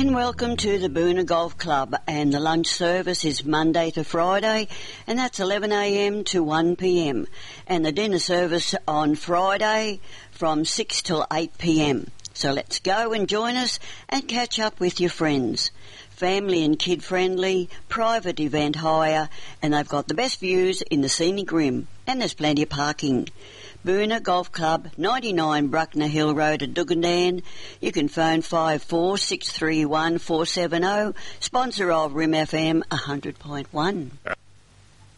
And welcome to the Boonah Golf Club, and the lunch service is Monday to Friday, and that's 11 a.m. to 1 p.m. and the dinner service on Friday from 6 till 8 p.m. So let's go and join us and catch up with your friends. Family and kid friendly, private event hire, and they've got the best views in the scenic rim, and there's plenty of parking. Boonah Golf Club, 99 Bruckner Hill Road at Dugandan. You can phone 54631 470, sponsor of Rim FM 100.1.